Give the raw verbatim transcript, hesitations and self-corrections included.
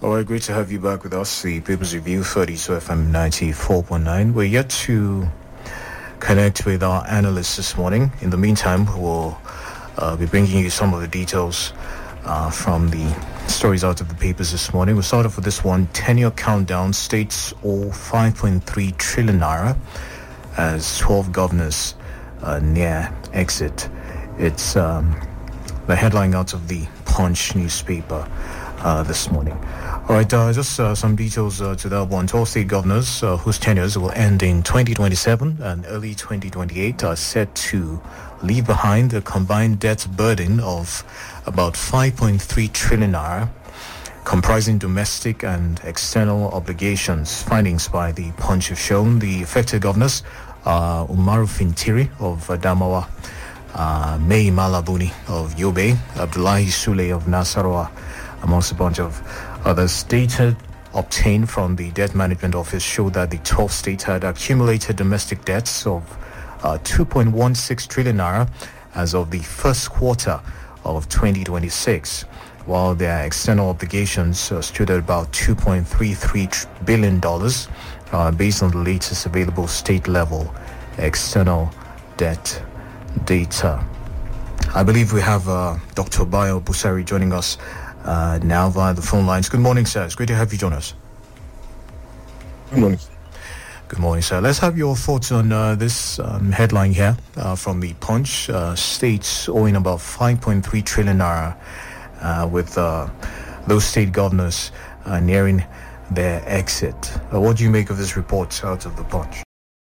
All right, great to have you back with us. The Papers Review, thirty-two F M ninety-four point nine. We're yet to connect with our analysts this morning. In the meantime, we'll uh, be bringing you some of the details uh, from the stories out of the papers this morning. We'll start off with this one. ten-year countdown, states owe five point three trillion naira as twelve governors uh, near exit. It's um, the headline out of the Punch newspaper uh, this morning. All right, uh, just uh, some details uh, to that one. twelve state governors uh, whose tenures will end in twenty twenty-seven and early twenty twenty-eight are set to leave behind a combined debt burden of about five point three trillion naira, comprising domestic and external obligations. Findings by the Punch have shown the affected governors are Umaru Fintiri of Adamawa, uh, May Malabuni of Yobe, Abdullahi Sule of Nasarawa, amongst a bunch of others. Data obtained from the Debt Management Office showed that the twelve states had accumulated domestic debts of uh, two point one six trillion naira as of the first quarter of twenty twenty-six, while their external obligations uh, stood at about two point three three billion dollars uh, based on the latest available state-level external debt data. I believe we have uh, Doctor Bayo Busari joining us Uh, now via the phone lines. Good morning, sir. It's great to have you join us. Good morning. Good morning, sir. Let's have your thoughts on uh, this um, headline here uh, from the Punch. Uh, states owing about five point three trillion naira uh, with uh, those state governors uh, nearing their exit. Uh, what do you make of this report out of the Punch?